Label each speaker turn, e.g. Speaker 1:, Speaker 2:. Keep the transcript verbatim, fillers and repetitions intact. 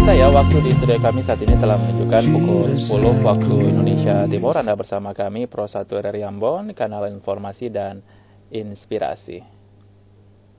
Speaker 1: Pemirsa ya, waktu di studio kami saat ini telah menunjukkan pukul sepuluh waktu Indonesia Timur. Anda bersama kami Pro satu R R I Ambon, kanal informasi dan inspirasi.